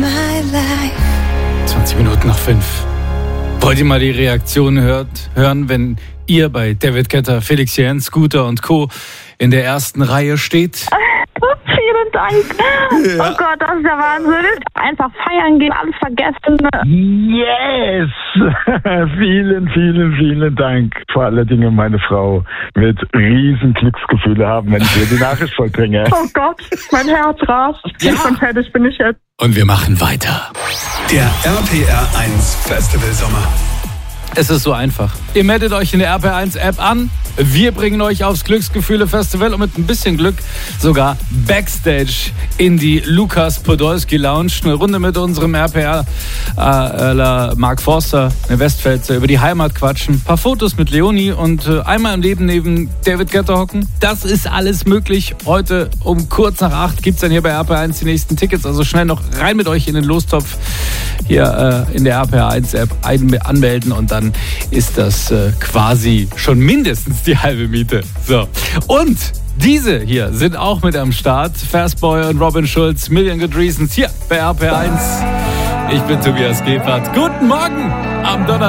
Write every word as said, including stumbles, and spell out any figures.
zwanzig Minuten nach fünf. Wollt ihr mal die Reaktion hört, hören, wenn ihr bei David Guetta, Felix Jähn, Scooter und Co. in der ersten Reihe steht? Vielen Dank. Ja. Oh Gott, das ist der Wahnsinn. Einfach feiern gehen, alles vergessen. Yes! vielen, vielen, vielen Dank. Vor allen Dingen meine Frau wird riesen Glücksgefühle haben, wenn ich ihr die Nachricht vollbringe. Oh Gott, mein Herz rast. Ja. Und fertig bin ich jetzt. Und wir machen weiter. Der R P R eins Festival Sommer. Es ist so einfach. Ihr meldet euch in der R P R eins App an. Wir bringen euch aufs Glücksgefühle-Festival und mit ein bisschen Glück sogar Backstage in die Lukas Podolski Lounge. Eine Runde mit unserem R P R äh, Mark Forster, eine Westpfälzer, über die Heimat quatschen. Ein paar Fotos mit Leonie und äh, einmal im Leben neben David Guetta hocken. Das ist alles möglich. Heute um kurz nach acht gibt es dann hier bei R P R eins die nächsten Tickets. Also schnell noch rein mit euch in den Lostopf hier äh, in der R P R eins App ein- anmelden und dann ist das äh, quasi schon mindestens die halbe Miete. So. Und diese hier sind auch mit am Start. Fastboy und Robin Schulz, Million Good Reasons hier bei R P R eins. Ich bin Tobias Gebhardt. Guten Morgen am Donnerstag.